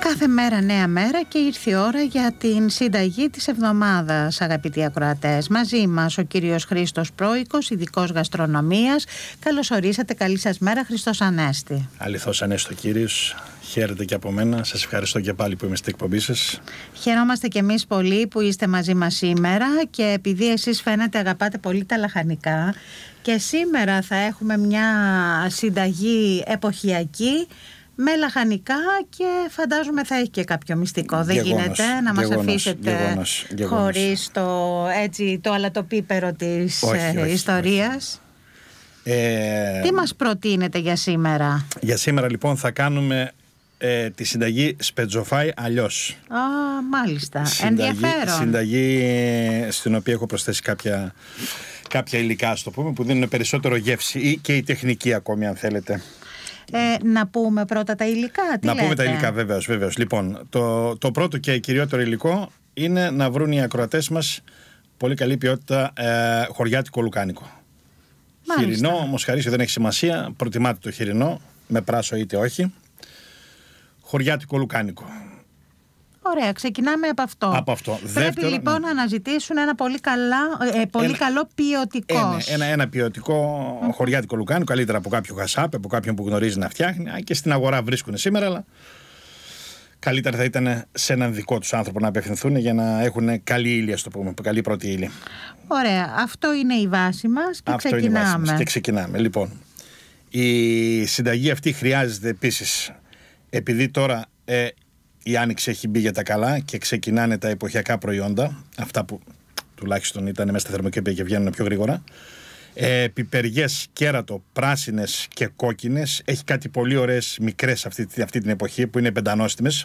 Κάθε μέρα νέα μέρα και ήρθε η ώρα για την συνταγή της εβδομάδας, αγαπητοί ακροατές. Μαζί μας ο κύριος Χρήστος Πρόικος, ειδικός γαστρονομίας. Καλώς ορίσατε, καλή σας μέρα, Χριστός Ανέστη. Αληθώς Ανέστο κύριος, χαίρετε και από μένα. Σας ευχαριστώ και πάλι που είμαι στην εκπομπή σας. Χαιρόμαστε και εμείς πολύ που είστε μαζί μας σήμερα και επειδή εσείς φαίνεται αγαπάτε πολύ τα λαχανικά και σήμερα θα έχουμε μια συνταγή εποχιακή με λαχανικά και φαντάζομαι θα έχει και κάποιο μυστικό. Δεν γίνεται να μας αφήσετε χωρίς το αλατοπίπερο της ιστορίας. Τι μας προτείνετε για σήμερα? Για σήμερα λοιπόν θα κάνουμε τη συνταγή σπετζοφάι αλλιώς. Μάλιστα, ενδιαφέρον. Συνταγή στην οποία έχω προσθέσει κάποια υλικά, ας το πούμε, που δίνουν περισσότερο γεύση ή και η τεχνική ακόμη, αν θέλετε. Να πούμε πρώτα τα υλικά. Πούμε τα υλικά, βεβαίως. Λοιπόν, το πρώτο και κυριότερο υλικό είναι να βρουν οι ακροατές μας πολύ καλή ποιότητα χωριάτικο λουκάνικο. Μάλιστα. Χοιρινό, μοσχαρίσιο δεν έχει σημασία. Προτιμάτε το χοιρινό, με πράσο είτε όχι. Χωριάτικο λουκάνικο. Ωραία, ξεκινάμε από αυτό. Πρέπει λοιπόν να αναζητήσουν ένα πολύ καλό ποιοτικό. Ένα ποιοτικό χωριάτικο λουκάνικο, καλύτερα από κάποιο χασάπ, από κάποιον που γνωρίζει να φτιάχνει. Και στην αγορά βρίσκουν σήμερα, αλλά καλύτερα θα ήταν σε έναν δικό τους άνθρωπο να απευθυνθούν για να έχουν καλή ύλη, ας το πούμε, καλή πρώτη ύλη. Ωραία, αυτό είναι η βάση μας και ξεκινάμε. Λοιπόν, η συνταγή αυτή χρειάζεται επίσης, επειδή τώρα η άνοιξη έχει μπει για τα καλά και ξεκινάνε τα εποχιακά προϊόντα, αυτά που τουλάχιστον ήταν μέσα στα θερμοκήπια και βγαίνουν πιο γρήγορα. Πιπεριές, κέρατο, πράσινες και κόκκινες. Έχει κάτι πολύ ωραίες μικρές αυτή την εποχή που είναι πεντανόστιμες.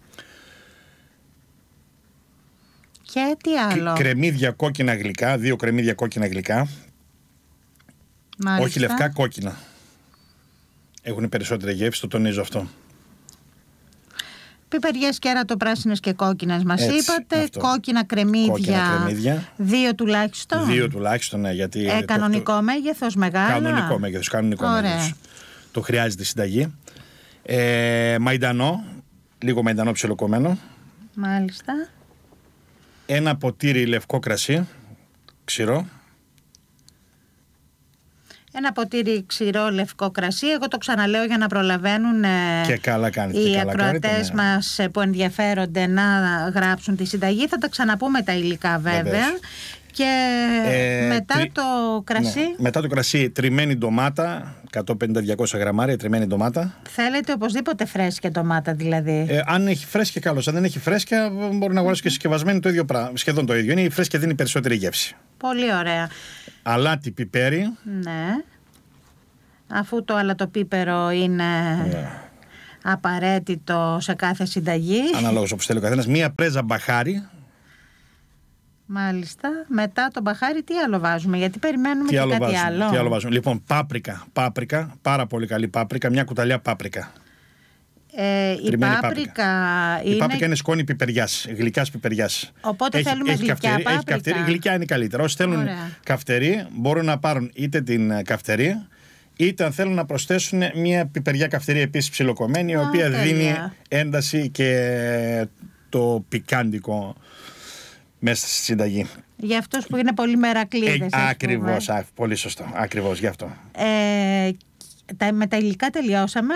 Και τι άλλο? Κρεμμύδια κόκκινα γλυκά, 2 κρεμμύδια κόκκινα γλυκά. Μάλιστα. Όχι λευκά, κόκκινα. Έχουν περισσότερη γεύση, το τονίζω αυτό. Πιπεριές, κέρατο, πράσινες και κόκκινες μας είπατε. Αυτό. Κόκκινα κρεμμύδια. 2 τουλάχιστον. 2 τουλάχιστον, ναι, γιατί. Κανονικό μέγεθος, μεγάλα. Κανονικό μέγεθος. Το χρειάζεται η συνταγή. Μαϊντανό, λίγο μαϊντανό ψιλοκομμένο. Μάλιστα. Ένα ποτήρι λευκό κρασί, ξηρό. Ένα ποτήρι ξηρό λευκό κρασί. Εγώ το ξαναλέω για να προλαβαίνουν και καλά κάνετε, οι ακροατές μας που ενδιαφέρονται να γράψουν τη συνταγή. Θα τα ξαναπούμε τα υλικά βέβαια. Και μετά το κρασί. Ναι. Μετά το κρασί, τριμμένη ντομάτα, 150-200 γραμμάρια τριμμένη ντομάτα. Θέλετε οπωσδήποτε φρέσκια ντομάτα δηλαδή? Αν έχει φρέσκια, καλώς. Αν δεν έχει φρέσκια, μπορεί να αγοράσει και συσκευασμένη το ίδιο πράγμα. Σχεδόν το ίδιο. Είναι η φρέσκια, δίνει περισσότερη γεύση. Πολύ ωραία. Αλάτι πιπέρι. Ναι. Αφού το αλατοπίπερο είναι απαραίτητο σε κάθε συνταγή. Αναλόγως όπως θέλει ο καθένας. Μία πρέζα μπαχάρι. Μάλιστα. Μετά το μπαχάρι τι άλλο βάζουμε? Γιατί περιμένουμε και κάτι άλλο. Τι άλλο βάζουμε? Λοιπόν, πάπρικα, πάρα πολύ καλή πάπρικα. Μια κουταλιά πάπρικα. Η πάπρικα είναι σκόνη πιπεριάς, γλυκάς πιπεριάς. Οπότε θέλουμε γλυκιά πάπρικα. Γλυκιά είναι καλύτερα. Όσοι θέλουν καυτερή μπορούν να πάρουν είτε την καυτερή, είτε αν θέλουν να προσθέσουν μια πιπεριά καυτερή επίσης ψιλοκομμένη, η οποία δίνει ένταση και το πικάντικο μέσα στη συνταγή. Για αυτούς που είναι πολύ μερακλείδες. Ακριβώς, πολύ σωστό. Ακριβώς γι' αυτό. Με τα υλικά τελειώσαμε.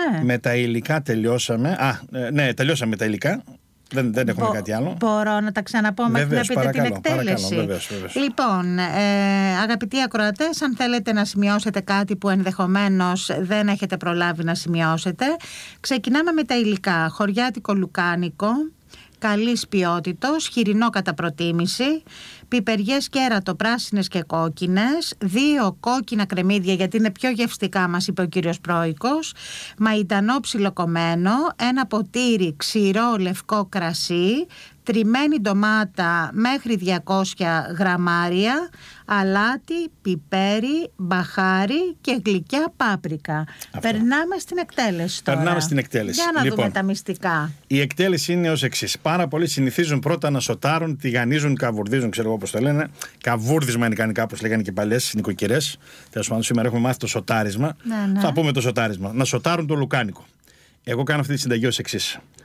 Ναι, τελειώσαμε με τα υλικά. Δεν έχουμε κάτι άλλο. Μπορώ να τα ξαναπώ μέχρι να πείτε την εκτέλεση? Βεβαίως. Λοιπόν, αγαπητοί ακροατές, αν θέλετε να σημειώσετε κάτι που ενδεχομένως δεν έχετε προλάβει να σημειώσετε, ξεκινάμε με τα υλικά. Χωριάτικο λουκάνικο καλής ποιότητος, χοιρινό κατά προτίμηση, πιπεριές κέρατο πράσινες και κόκκινες, 2 κόκκινα κρεμμύδια γιατί είναι πιο γευστικά, μας είπε ο κύριος Πρόικος, μαϊντανό ψιλοκομμένο, ένα ποτήρι ξηρό λευκό κρασί, τριμμένη ντομάτα μέχρι 200 γραμμάρια, αλάτι, πιπέρι, μπαχάρι και γλυκιά πάπρικα. Περνάμε στην εκτέλεση τώρα. Για να δούμε τα μυστικά. Η εκτέλεση είναι ως εξής. Πάρα πολλοί συνηθίζουν πρώτα να σοτάρουν, τηγανίζουν, καβουρδίζουν, ξέρω εγώ πώς το λένε. Καβούρδισμα είναι κάπως όπως λέγανε και οι παλιές νοικοκυρές. Τέλος πάντων, σήμερα έχουμε μάθει το σοτάρισμα. Ναι. Θα πούμε το σοτάρισμα. Να σοτάρουν το λουκάνικο. Εγώ κάνω αυτή τη συνταγή ως εξής.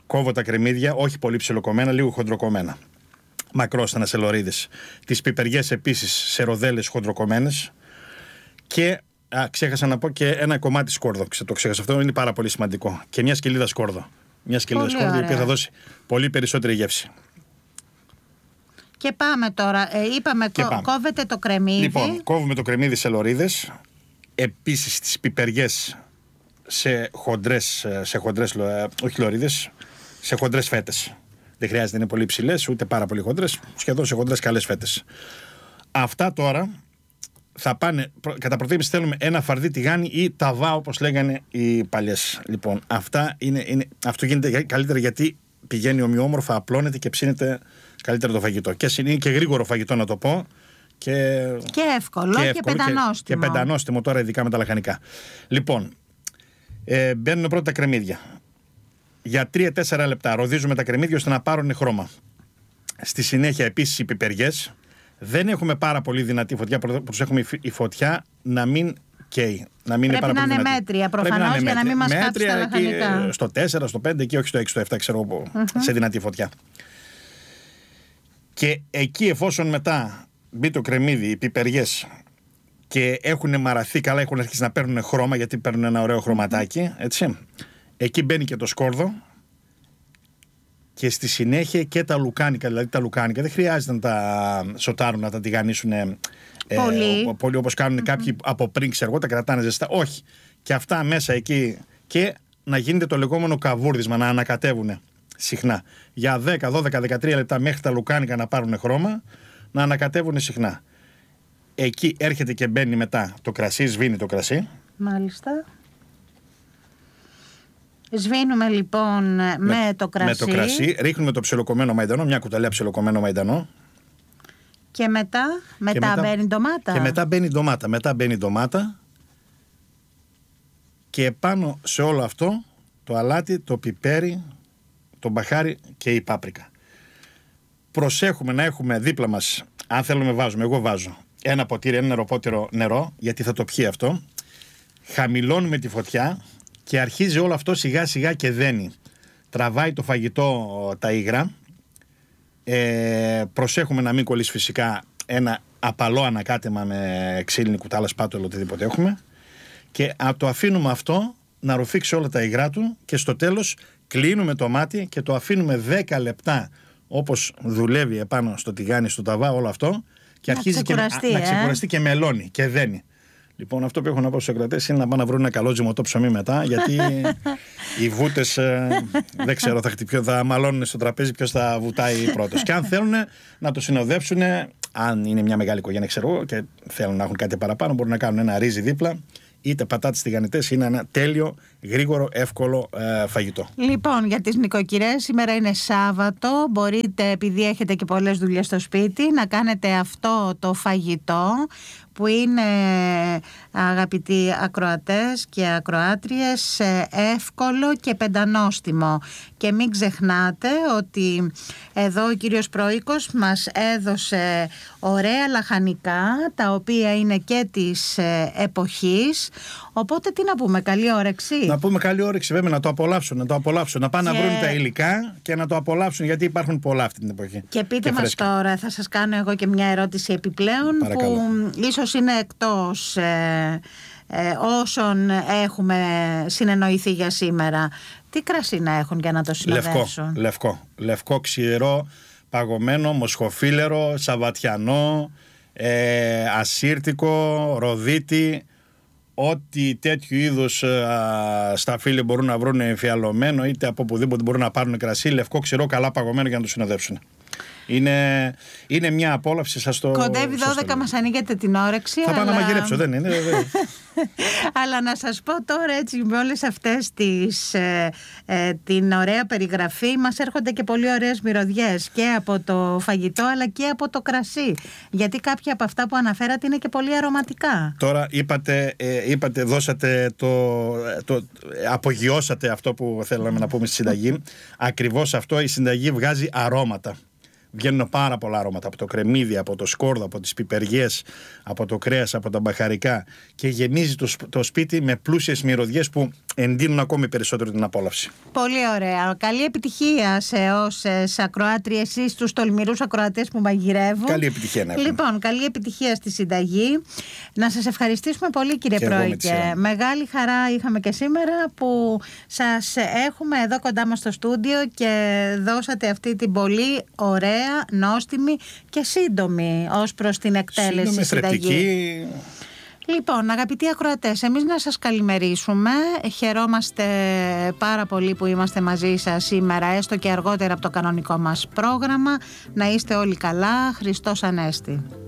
κόβω τα κρεμμύδια, όχι πολύ ψιλοκομμένα, λίγο χοντροκομμένα. Μακρόστανα σε λωρίδες. Τις πιπεριές επίσης σε ροδέλες χοντροκομμένες. Και ξέχασα να πω και ένα κομμάτι σκόρδο. Το ξέχασα, αυτό είναι πάρα πολύ σημαντικό. Και μια σκελίδα σκόρδο. Μια σκελίδα σκόρδο, η οποία θα δώσει πολύ περισσότερη γεύση. Και πάμε τώρα. Είπαμε, κόβετε το κρεμμύδι. Λοιπόν, κόβουμε το κρεμμύδι σε λωρίδες. Επίσης τις πιπεριές σε χοντρές, όχι λωρίδες, σε χοντρές φέτες. Δεν χρειάζεται να είναι πολύ ψηλές, ούτε πάρα πολύ χοντρές, σχεδόν σε χοντρές καλές φέτες. Αυτά τώρα θα πάνε, κατά προτίμηση θέλουμε ένα φαρδί τηγάνι ή ταβά, όπως λέγανε οι παλιές. Λοιπόν, αυτό γίνεται καλύτερα γιατί πηγαίνει ομοιόμορφα, απλώνεται και ψήνεται καλύτερα το φαγητό. Και είναι και γρήγορο φαγητό, να το πω. Και εύκολο και πεντανόστιμο. Και πεντανόστιμο τώρα, ειδικά με τα λαχανικά. Λοιπόν, μπαίνουν πρώτα τα κρεμμύδια. Για 3-4 λεπτά ροδίζουμε τα κρεμμύδια ώστε να πάρουν χρώμα. Στη συνέχεια επίσης οι πιπεριές. Δεν έχουμε πάρα πολύ δυνατή φωτιά. Προσέχουμε η φωτιά να μην καίει. Πρέπει να είναι μέτρια προφανώς για να μην μας κάψει τα λαχανικά. Στο 4, στο 5 και όχι στο 6, στο 7, ξέρω εγώ, σε δυνατή φωτιά. Και εκεί, εφόσον μετά μπει το κρεμμύδι, οι πιπεριές και έχουν μαραθεί καλά, έχουν αρχίσει να παίρνουν χρώμα, γιατί παίρνουν ένα ωραίο χρωματάκι, έτσι. Εκεί μπαίνει και το σκόρδο και στη συνέχεια και τα λουκάνικα. Δηλαδή τα λουκάνικα δεν χρειάζεται να τα σοτάρουν, να τα τηγανίσουν πολύ όπως κάνουν κάποιοι από πριν, ξέρω εγώ, τα κρατάνε ζεστά. Όχι. Και αυτά μέσα εκεί, και να γίνεται το λεγόμενο καβούρδισμα, να ανακατεύουν συχνά. Για 10, 12, 13 λεπτά μέχρι τα λουκάνικα να πάρουν χρώμα, να ανακατεύουν συχνά. Εκεί έρχεται και μπαίνει μετά το κρασί, σβήνει το κρασί. Μάλιστα. Σβήνουμε λοιπόν με το κρασί. Με το κρασί, ρίχνουμε το ψιλοκομμένο μαϊντανό, μια κουταλιά ψιλοκομμένο μαϊντανό. Και μετά μπαίνει ντομάτα. Και μετά μπαίνει ντομάτα. Και επάνω σε όλο αυτό το αλάτι, το πιπέρι, το μπαχάρι και η πάπρικα. Προσέχουμε να έχουμε δίπλα μας, αν θέλουμε βάζουμε, εγώ βάζω ένα ποτήρι, ένα νεροπότηρο νερό, γιατί θα το πιει αυτό. Χαμηλώνουμε τη φωτιά και αρχίζει όλο αυτό σιγά σιγά και δένει. Τραβάει το φαγητό τα υγρά. Προσέχουμε να μην κολλήσει φυσικά ένα απαλό ανακάτεμα με ξύλινη κουτάλα, σπάτουλα, οτιδήποτε έχουμε. Και το αφήνουμε αυτό να ρουφήξει όλα τα υγρά του και στο τέλος κλείνουμε το μάτι και το αφήνουμε 10 λεπτά όπως δουλεύει επάνω στο τηγάνι, στο ταβά, όλο αυτό. Και αρχίζει να ξεκουραστεί και μελώνει και δένει. Λοιπόν, αυτό που έχω να πω στους ακροατές είναι να πάνε να βρουν ένα καλό ζυμωτό ψωμί μετά, γιατί οι βούτες δεν ξέρω, θα μαλώνουν στο τραπέζι ποιος θα βουτάει πρώτος. Και αν θέλουν να το συνοδεύσουν, αν είναι μια μεγάλη οικογένεια, ξέρω εγώ, και θέλουν να έχουν κάτι παραπάνω, μπορούν να κάνουν ένα ρύζι δίπλα, είτε πατάτες τηγανιτές. Είναι ένα τέλειο, γρήγορο, εύκολο φαγητό. Λοιπόν, για τις νοικοκυρές, σήμερα είναι Σάββατο. Μπορείτε, επειδή έχετε και πολλές δουλειές στο σπίτι, να κάνετε αυτό το φαγητό, που είναι, αγαπητοί ακροατές και ακροάτριες, εύκολο και πεντανόστιμο. Και μην ξεχνάτε ότι εδώ ο κύριος Πρόικος μας έδωσε ωραία λαχανικά, τα οποία είναι και της εποχής. Οπότε τι να πούμε, καλή όρεξη. Να πούμε καλή όρεξη, βέβαια, να το απολαύσουν, να πάνε να βρουν τα υλικά και να το απολαύσουν, γιατί υπάρχουν πολλά αυτή την εποχή. Και πείτε μας τώρα, θα σας κάνω εγώ και μια ερώτηση επιπλέον. Παρακαλώ. Που ίσως είναι εκτός όσων έχουμε συνεννοηθεί για σήμερα. Τι κρασί να έχουν για να το συνοδεύσουν? Λευκό, ξηρό, παγωμένο, μοσχοφίλερο, σαββατιανό, ασύρτικο, ροδίτη. Ό,τι τέτοιου είδους σταφύλοι μπορούν να βρουν εμφιαλωμένο, είτε από οπουδήποτε μπορούν να πάρουν κρασί, λευκό, ξηρό, καλά παγωμένο, για να το συνοδεύσουν. Είναι μια απόλαυση, σας το. Κοντεύει 12, μας ανοίγετε την όρεξη. Θα πάω να μαγειρέψω, δεν είναι? Αλλά να σας πω τώρα, έτσι, με όλες αυτές την ωραία περιγραφή, μας έρχονται και πολύ ωραίες μυρωδιές και από το φαγητό αλλά και από το κρασί. Γιατί κάποια από αυτά που αναφέρατε είναι και πολύ αρωματικά. Τώρα είπατε, δώσατε απογειώσατε αυτό που θέλαμε να πούμε στη συνταγή. Ακριβώς αυτό, η συνταγή βγάζει αρώματα. βγαίνουν πάρα πολλά αρώματα από το κρεμμύδι, από το σκόρδο, από τις πιπεριές, από το κρέας, από τα μπαχαρικά και γεμίζει το σπίτι με πλούσιες μυρωδιές που εντείνουν ακόμη περισσότερο την απόλαυση. Πολύ ωραία. Καλή επιτυχία σε όσες ακροάτριες, εσείς τους τολμηρούς ακροατές που μαγειρεύουν. Καλή επιτυχία να έχουμε. Λοιπόν, καλή επιτυχία στη συνταγή. Να σας ευχαριστήσουμε πολύ, κύριε Πρόεδρε. Μεγάλη χαρά είχαμε και σήμερα που σας έχουμε εδώ κοντά μας στο στούντιο και δώσατε αυτή την πολύ ωραία, νόστιμη και σύντομη ως προς την εκτέλεση συνταγή. Λοιπόν, αγαπητοί ακροατές, εμείς να σας καλημερίσουμε. Χαιρόμαστε πάρα πολύ που είμαστε μαζί σας σήμερα, έστω και αργότερα από το κανονικό μας πρόγραμμα. Να είστε όλοι καλά. Χριστός Ανέστη.